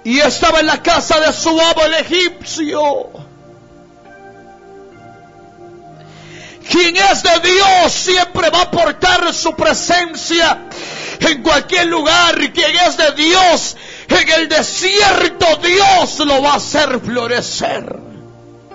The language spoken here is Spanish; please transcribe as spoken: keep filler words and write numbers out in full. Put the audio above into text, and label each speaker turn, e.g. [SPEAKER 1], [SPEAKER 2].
[SPEAKER 1] y estaba en la casa de su amo el egipcio. Quien es de Dios siempre va a portar su presencia en cualquier lugar. Quien es de Dios en el desierto, Dios lo va a hacer florecer.